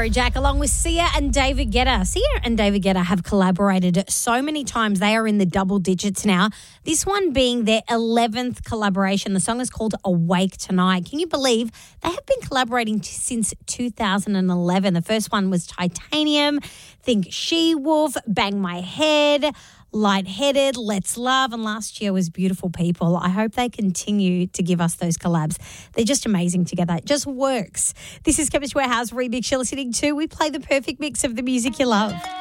Afrojack along with Sia and David Guetta. Sia and David Guetta have collaborated so many times. They are in the double digits now. This one being their 11th collaboration. The song is called Awake Tonight. Can you believe they have been collaborating since 2011? The first one was Titanium, Think She-Wolf, Bang My Head, Lightheaded, Let's Love, and last year was Beautiful People. I hope they continue to give us those collabs. They're just amazing together. It just works. This is Chemist Warehouse Remix you're listening to. We play the perfect mix of the music you love.